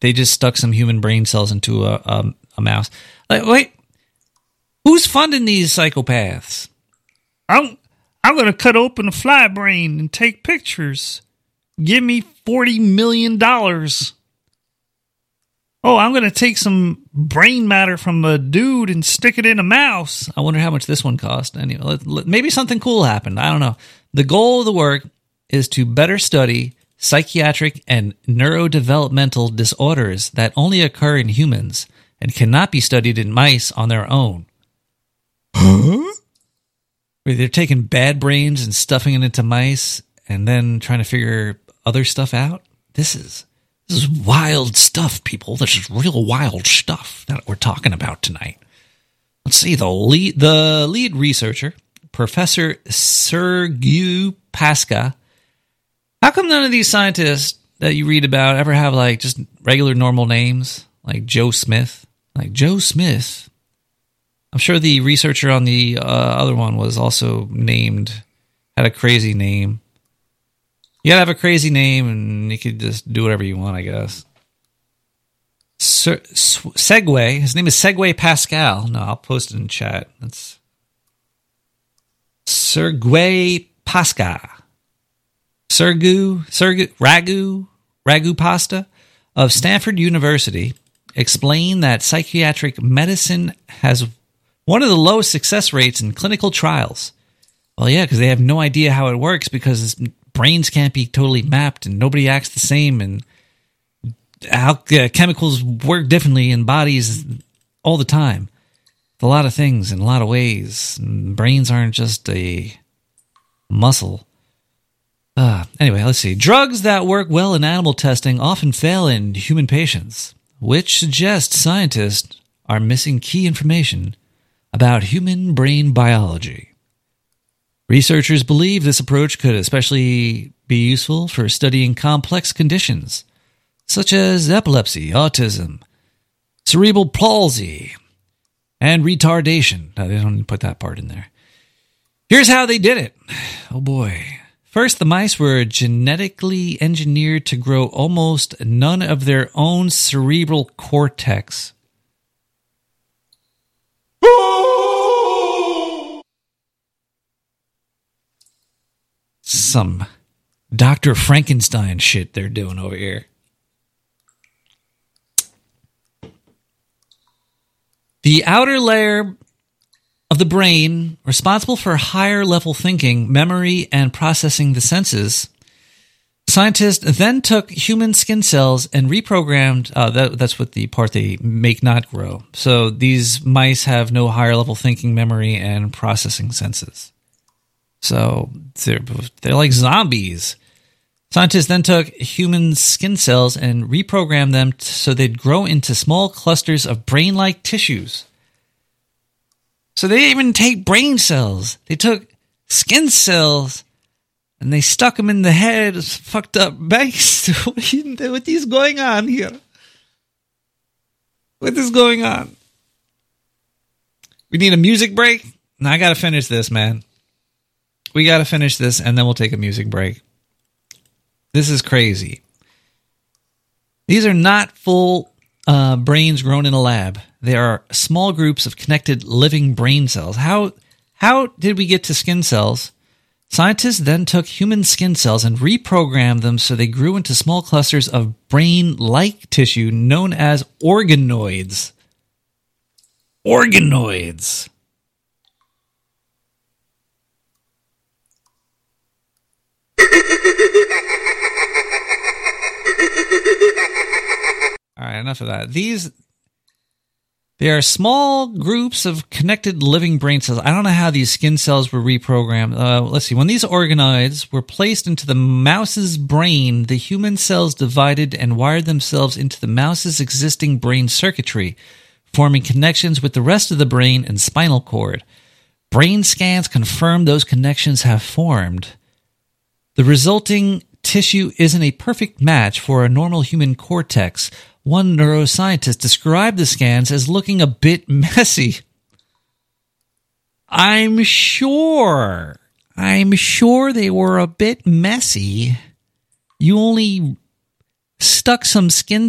they just stuck some human brain cells into a mouse. Like, wait, who's funding these psychopaths? I'm going to cut open a fly brain and take pictures. Give me $40 million. Oh, I'm going to take some brain matter from a dude and stick it in a mouse. I wonder how much this one cost. Anyway, maybe something cool happened. I don't know. The goal of the work is to better study psychiatric and neurodevelopmental disorders that only occur in humans and cannot be studied in mice on their own. Huh? They're taking bad brains and stuffing it into mice and then trying to figure other stuff out. This is wild stuff, people. This is real wild stuff that we're talking about tonight. Let's see. The lead researcher, Professor Sergiu Pasca. How come none of these scientists that you read about ever have like just regular normal names, like Joe Smith? Like Joe Smith. I'm sure the researcher on the other one was also had a crazy name. You gotta have a crazy name, and you could just do whatever you want, I guess. Segway. His name is Segway Pascal. No, I'll post it in chat. That's Sergiu Pasca. Ragu Pasta of Stanford University explained that psychiatric medicine has one of the lowest success rates in clinical trials. Well, yeah, because they have no idea how it works because brains can't be totally mapped and nobody acts the same, and how chemicals work differently in bodies all the time. A lot of things in a lot of ways. And brains aren't just a muscle. Anyway, let's see. Drugs that work well in animal testing often fail in human patients, which suggests scientists are missing key information about human brain biology. Researchers believe this approach could especially be useful for studying complex conditions such as epilepsy, autism, cerebral palsy, and retardation. No, they don't put that part in there. Here's how they did it. Oh boy. First, the mice were genetically engineered to grow almost none of their own cerebral cortex. Some Dr. Frankenstein shit they're doing over here. The outer layer of the brain, responsible for higher level thinking, memory, and processing the senses, scientists then took human skin cells and reprogrammed. That's what the part they make not grow. So these mice have no higher level thinking, memory, and processing senses. So they're like zombies. Scientists then took human skin cells and reprogrammed them so they'd grow into small clusters of brain-like tissues. So they didn't even take brain cells. They took skin cells and they stuck them in the head of fucked up mice. What is going on here? What is going on? We need a music break? No, I gotta finish this, man. We gotta finish this and then we'll take a music break. This is crazy. These are not full brains grown in a lab. They are small groups of connected living brain cells. How did we get to skin cells? Scientists then took human skin cells and reprogrammed them so they grew into small clusters of brain-like tissue known as organoids. Organoids. All right, enough of that. They are small groups of connected living brain cells. I don't know how these skin cells were reprogrammed. Let's see. When these organoids were placed into the mouse's brain, the human cells divided and wired themselves into the mouse's existing brain circuitry, forming connections with the rest of the brain and spinal cord. Brain scans confirm those connections have formed. The resulting tissue isn't a perfect match for a normal human cortex. One neuroscientist described the scans as looking a bit messy. I'm sure they were a bit messy. You only stuck some skin